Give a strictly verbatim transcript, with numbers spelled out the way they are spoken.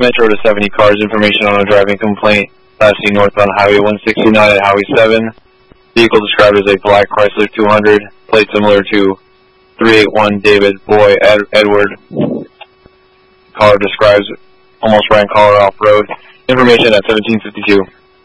Metro to seventy cars. Information on a driving complaint. Last seen northbound Highway one sixty-nine at Highway seven. Vehicle described as a black Chrysler two hundred. Plate similar to three eight one David Boy Ed Edward. Car describes almost ran car off road. Information at seventeen fifty-two.